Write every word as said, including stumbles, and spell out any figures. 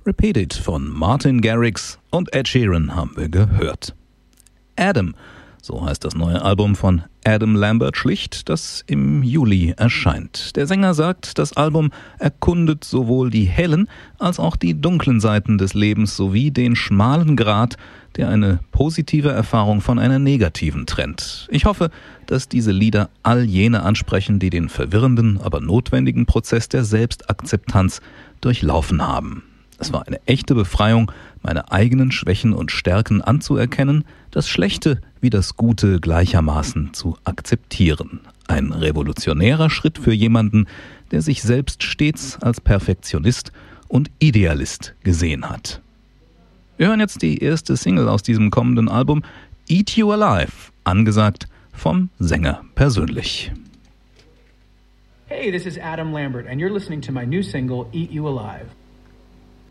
Repeat It von Martin Garrix und Ed Sheeran haben wir gehört. Adam, so heißt das neue Album von Adam Lambert schlicht, das im Juli erscheint. Der Sänger sagt, das Album erkundet sowohl die hellen als auch die dunklen Seiten des Lebens sowie den schmalen Grat, der eine positive Erfahrung von einer negativen trennt. Ich hoffe, dass diese Lieder all jene ansprechen, die den verwirrenden, aber notwendigen Prozess der Selbstakzeptanz durchlaufen haben. Es war eine echte Befreiung, meine eigenen Schwächen und Stärken anzuerkennen, das Schlechte wie das Gute gleichermaßen zu akzeptieren. Ein revolutionärer Schritt für jemanden, der sich selbst stets als Perfektionist und Idealist gesehen hat. Wir hören jetzt die erste Single aus diesem kommenden Album, Eat You Alive, angesagt vom Sänger persönlich. Hey, this is Adam Lambert and you're listening to my new single, Eat You Alive.